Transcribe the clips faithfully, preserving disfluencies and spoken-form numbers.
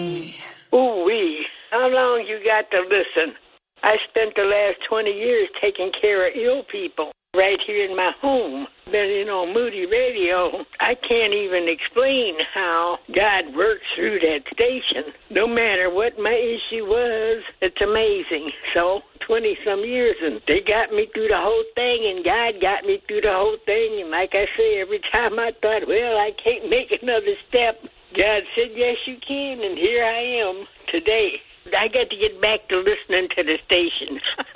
Ooh-wee. How long you got to listen? I spent the last twenty years taking care of ill people right here in my home. But, you know, Moody Radio, I can't even explain how God works through that station. No matter what my issue was, it's amazing. So, twenty-some years, and they got me through the whole thing, and God got me through the whole thing. And like I say, every time I thought, well, I can't make another step, God said, yes, you can, and here I am today. I got to get back to listening to the station.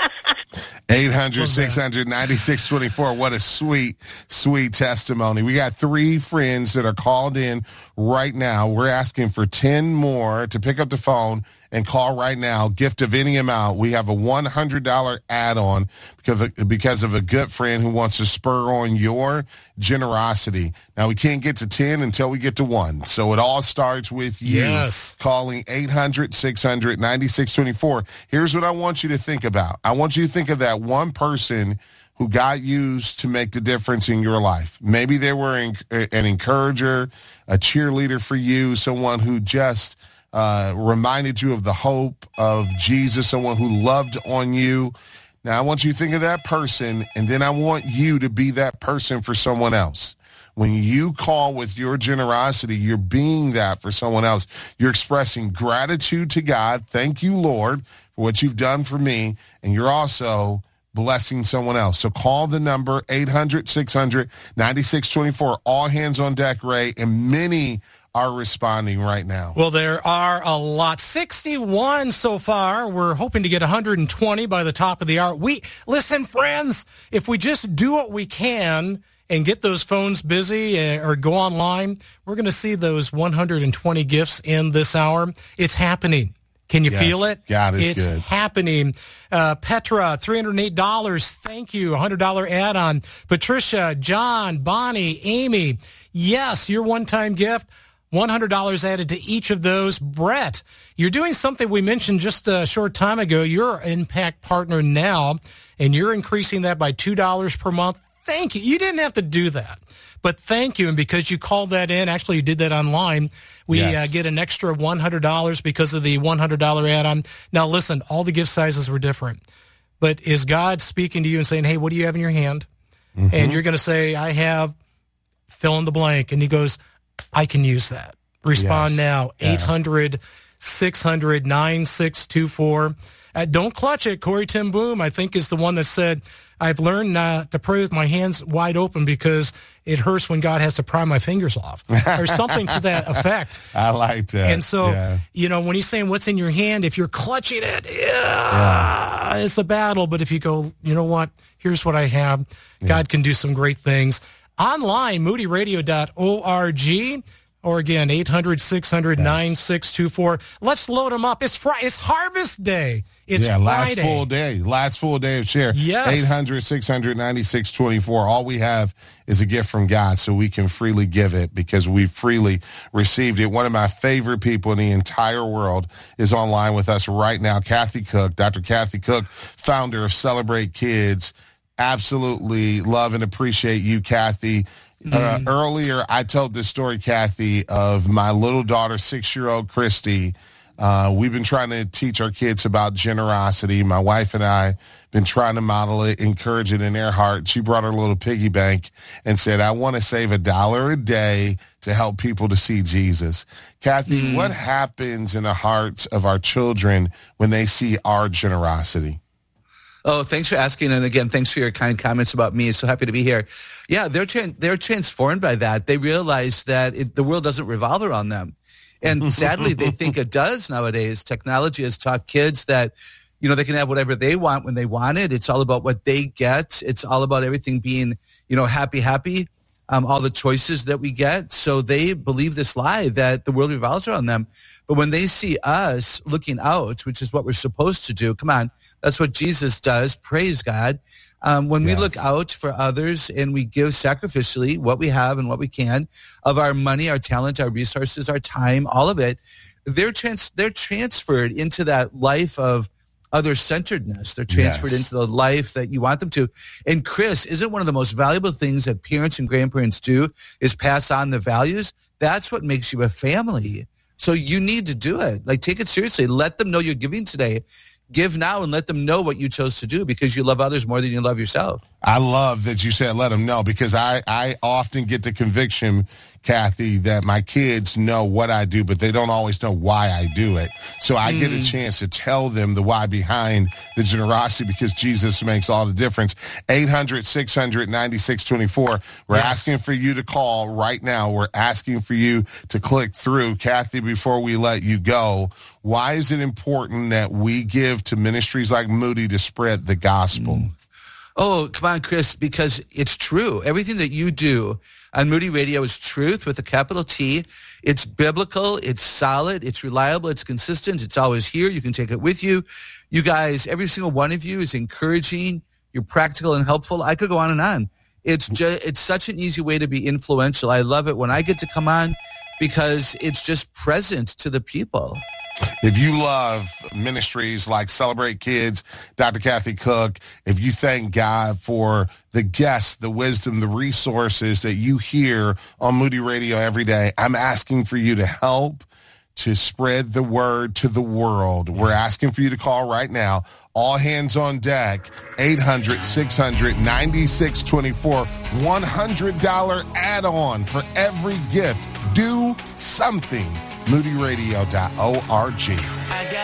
eight hundred, six hundred, ninety-six twenty-four. What a sweet, sweet testimony. We got three friends that are called in right now. We're asking for ten more to pick up the phone and call right now. Gift of any amount. We have a one hundred dollars add-on because of, because of a good friend who wants to spur on your generosity. Now, we can't get to ten until we get to one. So it all starts with you yes. calling eight hundred, six hundred, ninety-six twenty-four. Here's what I want you to think about. I want you to think of that one person who God used to make the difference in your life. Maybe they were an encourager, a cheerleader for you, someone who just uh, reminded you of the hope of Jesus, someone who loved on you. Now, I want you to think of that person, and then I want you to be that person for someone else. When you call with your generosity, you're being that for someone else. You're expressing gratitude to God. Thank you, Lord, for what you've done for me. And you're also blessing someone else. So call the number eight hundred, six hundred, ninety-six twenty-four. All hands on deck, Ray, and many are responding right now. Well, there are a lot. sixty-one so far. We're hoping to get one hundred twenty by the top of the hour. We listen, friends, if we just do what we can and get those phones busy or go online, we're going to see those one hundred twenty gifts in this hour. It's happening. Can you yes, feel it? God is it's good. happening. Uh, Petra, three hundred eight dollars. Thank you. one hundred dollars add-on. Patricia, John, Bonnie, Amy. Yes, your one-time gift. one hundred dollars added to each of those. Brett, you're doing something we mentioned just a short time ago. You're an Impact Partner now, and you're increasing that by two dollars per month. Thank you. You didn't have to do that, but thank you. And because you called that in, actually you did that online, we yes. uh, get an extra one hundred dollars because of the one hundred dollars add-on. Now, listen, all the gift sizes were different, but is God speaking to you and saying, hey, what do you have in your hand? Mm-hmm. And you're going to say, I have fill in the blank. And he goes, I can use that. Respond yes. now, yeah. eight hundred, six hundred, nine six two four. Uh, don't clutch it. Corey Ten Boom, I think, is the one that said, I've learned not to pray with my hands wide open because it hurts when God has to pry my fingers off or something to that effect. I like that. And so, yeah. you know, when he's saying what's in your hand, if you're clutching it, yeah, yeah. it's a battle. But if you go, you know what, here's what I have, yeah. God can do some great things. Online, moody radio dot org. Or again, eight hundred, six hundred, nine six two four. Let's load them up. It's Friday. It's Harvest Day. It's yeah, Friday. last full day. Last full day of share. Yes. eight hundred, six hundred, ninety-six twenty-four. All we have is a gift from God, so we can freely give it because we freely received it. One of my favorite people in the entire world is online with us right now, Kathy Cook. Doctor Kathy Cook, founder of Celebrate Kids. Absolutely love and appreciate you, Kathy. Uh, mm. Earlier, I told this story, Kathy, of my little daughter, six-year-old Christy. Uh, we've been trying to teach our kids about generosity. My wife and I been trying to model it, encourage it in their heart. She brought her little piggy bank and said, I want to save a dollar a day to help people to see Jesus. Kathy, mm. what happens in the hearts of our children when they see our generosity? Oh, thanks for asking. And again, thanks for your kind comments about me. So happy to be here. Yeah, they're tra- they're transformed by that. They realize that it, the world doesn't revolve around them. And sadly, they think it does nowadays. Technology has taught kids that, you know, they can have whatever they want when they want it. It's all about what they get. It's all about everything being, you know, happy, happy, um, all the choices that we get. So they believe this lie that the world revolves around them. But when they see us looking out, which is what we're supposed to do, come on, that's what Jesus does. Praise God. Um, when yes. we look out for others and we give sacrificially what we have and what we can of our money, our talent, our resources, our time, all of it, they're trans- they're transferred into that life of other-centeredness. They're transferred yes. into the life that you want them to. And Chris, isn't one of the most valuable things that parents and grandparents do is pass on the values? That's what makes you a family. So you need to do it. Like, take it seriously. Let them know you're giving today. Give now and let them know what you chose to do because you love others more than you love yourself. I love that you said let them know because I, I often get the conviction, Kathy, that my kids know what I do, but they don't always know why I do it. So I mm. get a chance to tell them the why behind the generosity because Jesus makes all the difference. eight hundred, six hundred, ninety-six twenty-four. We're yes. asking for you to call right now. We're asking for you to click through. Kathy, before we let you go, why is it important that we give to ministries like Moody to spread the gospel? Mm. Oh, come on, Chris, because it's true. Everything that you do on Moody Radio is truth with a capital T. It's biblical. It's solid. It's reliable. It's consistent. It's always here. You can take it with you. You guys, every single one of you is encouraging. You're practical and helpful. I could go on and on. It's just, it's such an easy way to be influential. I love it when I get to come on because it's just present to the people. If you love ministries like Celebrate Kids, Doctor Kathy Cook, if you thank God for the guests, the wisdom, the resources that you hear on Moody Radio every day, I'm asking for you to help to spread the word to the world. We're asking for you to call right now. All hands on deck, eight hundred, six hundred, ninety-six twenty-four, one hundred dollars add-on for every gift. Do something. moody radio dot org.